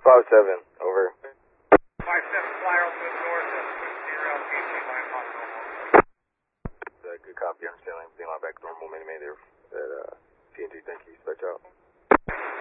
57, over. 57, fly altitude north, switch around TNT line, possible. Good copy, understand. Line back normal, many there at TNT, thank you, dispatch out.